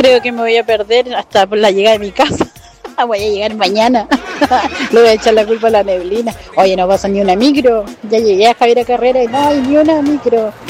Creo que me voy a perder hasta por la llegada de mi casa. Voy a llegar mañana. Le voy a echar la culpa a la neblina. Oye, no pasa ni una micro. Ya llegué a Javiera Carrera y no hay ni una micro.